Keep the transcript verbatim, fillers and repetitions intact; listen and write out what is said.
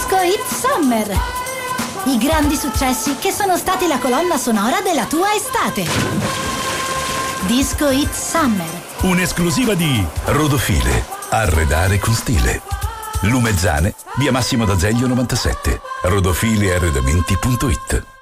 Disco Hit Summer. I grandi successi che sono stati la colonna sonora della tua estate. Disco Hit Summer. Un'esclusiva di Rodofile. Arredare con stile. Lumezzane, via Massimo d'Azeglio novantasette. rodofile arredamenti punto it.